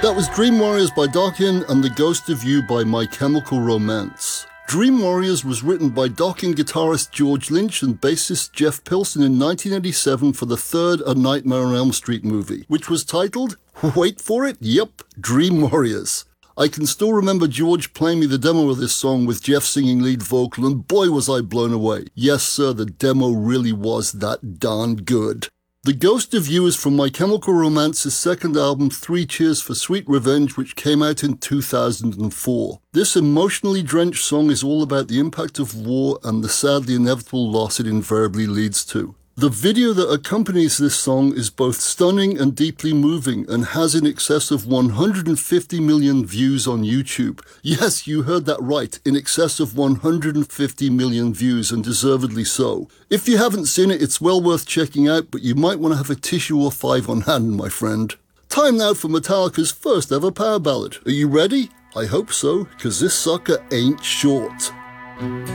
That was Dream Warriors by Dokken and The Ghost of You by My Chemical Romance. Dream Warriors was written by Dokken guitarist George Lynch and bassist Jeff Pilson in 1987 for the third A Nightmare on Elm Street movie, which was titled, wait for it, yep, Dream Warriors. I can still remember George playing me the demo of this song with Jeff singing lead vocal, and boy was I blown away. Yes sir, the demo really was that darn good. The Ghost of You is from My Chemical Romance's second album, Three Cheers for Sweet Revenge, which came out in 2004. This emotionally drenched song is all about the impact of war and the sadly inevitable loss it invariably leads to. The video that accompanies this song is both stunning and deeply moving and has in excess of 150 million views on YouTube. Yes, you heard that right, in excess of 150 million views, and deservedly so. If you haven't seen it, it's well worth checking out, but you might want to have a tissue or five on hand, my friend. Time now for Metallica's first ever power ballad. Are you ready? I hope so, because this sucker ain't short.